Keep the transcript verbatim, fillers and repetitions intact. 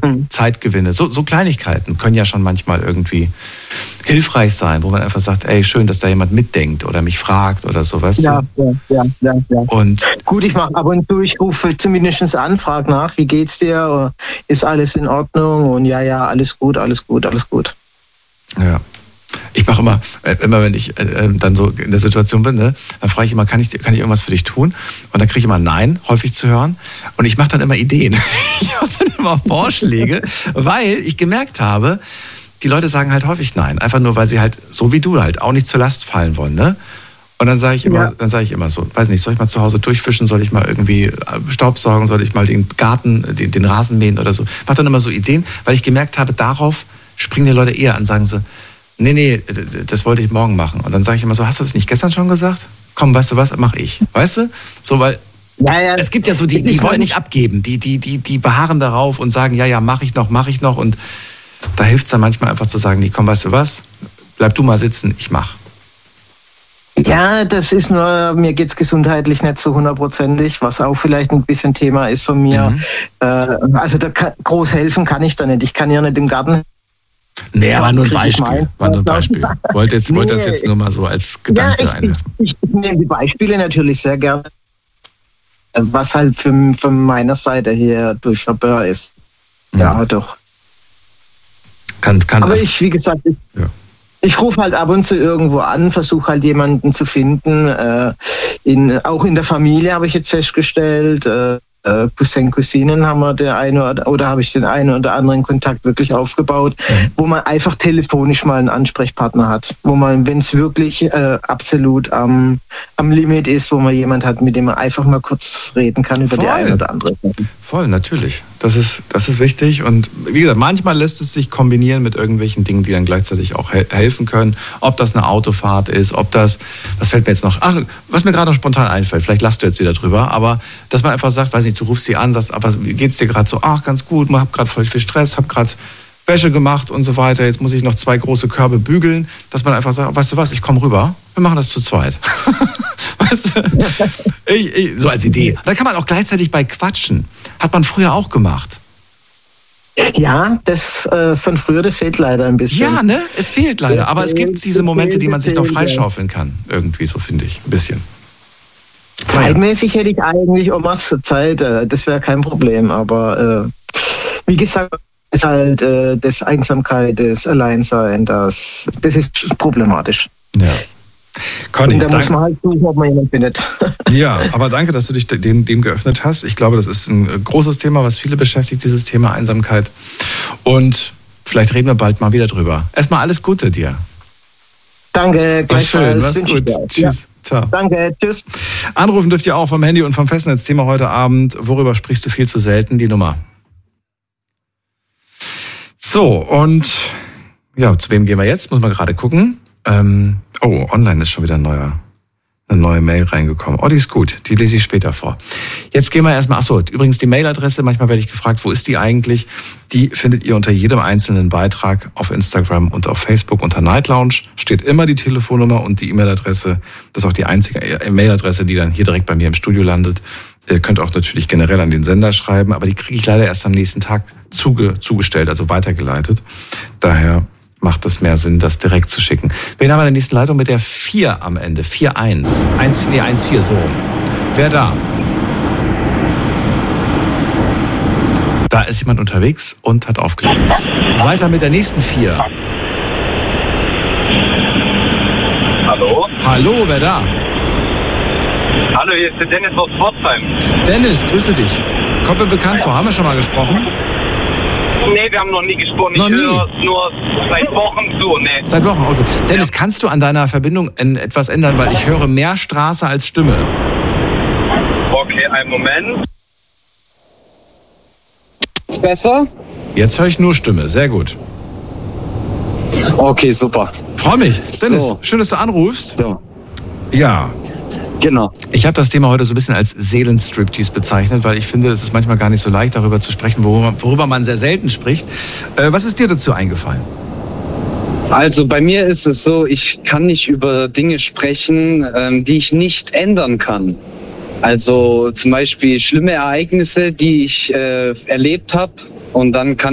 mhm. Zeitgewinne. So, so Kleinigkeiten können ja schon manchmal irgendwie hilfreich sein, wo man einfach sagt, ey, schön, dass da jemand mitdenkt oder mich fragt oder so, weißt ja, du? Ja, ja, ja, ja. Und gut, ich mache ab und zu, ich rufe zumindest an, frage nach, wie geht's dir? Ist alles in Ordnung? Und ja, ja, alles gut, alles gut, alles gut. Ja. Ich mache immer, immer wenn ich äh, dann so in der Situation bin, ne, dann frage ich immer, kann ich, kann ich irgendwas für dich tun? Und dann kriege ich immer Nein, häufig zu hören. Und ich mache dann immer Ideen. Ich habe dann immer Vorschläge, weil ich gemerkt habe, die Leute sagen halt häufig Nein. Einfach nur, weil sie halt, so wie du halt, auch nicht zur Last fallen wollen. Ne? Und dann sage ich immer, ja. dann sage ich immer so, weiß nicht, soll ich mal zu Hause durchfischen, soll ich mal irgendwie Staubsaugen, soll ich mal den Garten, den, den Rasen mähen oder so. Ich mache dann immer so Ideen, weil ich gemerkt habe, darauf springen die Leute eher an, sagen sie, nee, nee, das wollte ich morgen machen. Und dann sage ich immer so, hast du das nicht gestern schon gesagt? Komm, weißt du was, mach ich. Weißt du? So, weil ja, ja, es gibt ja so, die, die wollen nicht abgeben. Die, die, die, die beharren darauf und sagen, ja, ja, mach ich noch, mach ich noch. Und da hilft es dann manchmal einfach zu sagen, nee, komm, weißt du was? Bleib du mal sitzen, ich mach. Ja, das ist nur, mir geht's gesundheitlich nicht so hundertprozentig, was auch vielleicht ein bisschen Thema ist von mir. Mhm. Äh, also da kann, groß helfen kann ich da nicht. Ich kann ja nicht im Garten. Nee, war nur ein Beispiel. War nur ein Beispiel. Wollte jetzt, wollte das jetzt nur mal so als Gedanke ja, ich, ein. Ich, ich nehme die Beispiele natürlich sehr gerne, was halt von, von meiner Seite her durchschaubar ist. Mhm. Ja, doch. Kann, kann Aber das, ich, wie gesagt, ich, ja. ich rufe halt ab und zu irgendwo an, versuche halt jemanden zu finden. Äh, in, auch in der Familie habe ich jetzt festgestellt, äh, Cousin, Cousinen haben wir der eine oder, oder habe ich den einen oder anderen Kontakt wirklich aufgebaut, mhm. wo man einfach telefonisch mal einen Ansprechpartner hat, wo man, wenn es wirklich äh, absolut am, am Limit ist, wo man jemand hat, mit dem man einfach mal kurz reden kann über Voll. die eine oder andere Sache. Voll, natürlich. Das ist, das ist wichtig und wie gesagt, manchmal lässt es sich kombinieren mit irgendwelchen Dingen, die dann gleichzeitig auch he- helfen können. Ob das eine Autofahrt ist, ob das, was fällt mir jetzt noch, ach, was mir gerade noch spontan einfällt, vielleicht lachst du jetzt wieder drüber, aber dass man einfach sagt, weiß nicht, du rufst sie an, sagst, aber wie geht's dir gerade so? Ach, ganz gut, ich hab gerade voll viel Stress, hab gerade Wäsche gemacht und so weiter, jetzt muss ich noch zwei große Körbe bügeln, dass man einfach sagt, weißt du was, ich komme rüber, wir machen das zu zweit. Weißt du? Ich, ich, so als Idee. Da kann man auch gleichzeitig bei quatschen. Hat man früher auch gemacht. Ja, das äh, von früher, das fehlt leider ein bisschen. Ja, ne? Es fehlt leider. Aber es gibt diese Momente, die man sich noch freischaufeln kann. Irgendwie, so finde ich. Ein bisschen. Zeitmäßig hätte ich eigentlich auch was Zeit. Äh, das wäre kein Problem. Aber äh, wie gesagt, ist halt äh, das Einsamkeit, das Alleinsein, das, das ist problematisch. Ja. Conny, und da danke. muss man halt suchen, ob man jemanden findet. Ja, aber danke, dass du dich dem, dem geöffnet hast. Ich glaube, das ist ein großes Thema, was viele beschäftigt, dieses Thema Einsamkeit. Und vielleicht reden wir bald mal wieder drüber. Erstmal alles Gute dir. Danke, gleichfalls. Mach's gut. Tschüss. Ja. Ciao. Danke, tschüss. Anrufen dürft ihr auch vom Handy und vom Festnetz. Thema heute Abend. Worüber sprichst du viel zu selten? Die Nummer. So, und ja, zu wem gehen wir jetzt? Muss man gerade gucken. Ähm, oh, online ist schon wieder ein neuer, eine neue Mail reingekommen. Oh, die ist gut. Die lese ich später vor. Jetzt gehen wir erstmal, ach so, übrigens die Mailadresse, manchmal werde ich gefragt, wo ist die eigentlich? Die findet ihr unter jedem einzelnen Beitrag auf Instagram und auf Facebook unter Night Lounge. Steht immer die Telefonnummer und die E-Mail-Adresse. Das ist auch die einzige Mailadresse, die dann hier direkt bei mir im Studio landet. Ihr könnt auch natürlich generell an den Sender schreiben, aber die kriege ich leider erst am nächsten Tag zuge, zugestellt, also weitergeleitet. Daher macht es mehr Sinn, das direkt zu schicken. Wen haben wir in der nächsten Leitung mit der vier am Ende? vier eins. eins, nee, eins vier, so rum. Wer da? Da ist jemand unterwegs und hat aufgelegt. Weiter mit der nächsten vier. Hallo? Hallo, wer da? Hallo, hier ist der Dennis aus Pforzheim. Dennis, grüße dich. Kommt mir bekannt vor, haben wir schon mal gesprochen? Nee, wir haben noch nie gesprochen. Noch ich nie? höre nur seit Wochen zu. Nee. Seit Wochen, okay. Dennis, kannst du an deiner Verbindung etwas ändern, weil ich höre mehr Straße als Stimme. Okay, einen Moment. Besser? Jetzt höre ich nur Stimme, sehr gut. Okay, super. Freue mich. Dennis, So. schön, dass du anrufst. So, Ja, genau. ich habe das Thema heute so ein bisschen als Seelenstriptease bezeichnet, weil ich finde, es ist manchmal gar nicht so leicht, darüber zu sprechen, worüber, worüber man sehr selten spricht. Äh, was ist dir dazu eingefallen? Also bei mir ist es so, ich kann nicht über Dinge sprechen, ähm, die ich nicht ändern kann. Also zum Beispiel schlimme Ereignisse, die ich äh, erlebt habe, und dann kann